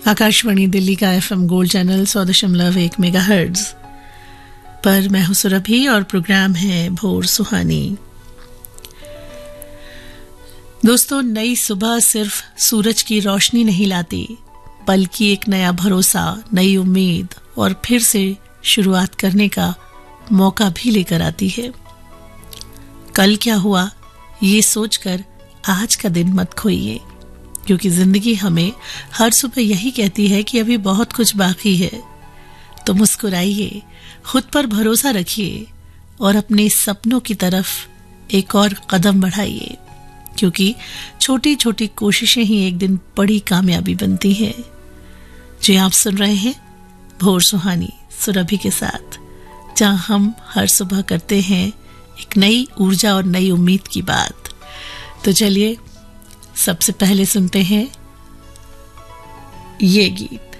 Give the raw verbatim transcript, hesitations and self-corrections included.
आकाशवाणी दिल्ली का FM gold channel सौ दशमलव एक मेगाहर्ट्ज पर मैं हूं सुरभि और प्रोग्राम है भोर सुहानी। दोस्तों, नई सुबह सिर्फ सूरज की रोशनी नहीं लाती, बल्कि एक नया भरोसा, नई उम्मीद और फिर से शुरुआत करने का मौका भी लेकर आती है। कल क्या हुआ ये सोचकर आज का दिन मत खोइए, क्योंकि जिंदगी हमें हर सुबह यही कहती है कि अभी बहुत कुछ बाकी है। तो मुस्कुराइए, खुद पर भरोसा रखिए और अपने सपनों की तरफ एक और कदम बढ़ाइए, क्योंकि छोटी छोटी कोशिशें ही एक दिन बड़ी कामयाबी बनती हैं। जी, आप सुन रहे हैं भोर सुहानी सुरभि के साथ, जहां हम हर सुबह करते हैं एक नई ऊर्जा और नई उम्मीद की बात। तो चलिए सबसे पहले सुनते हैं ये गीत।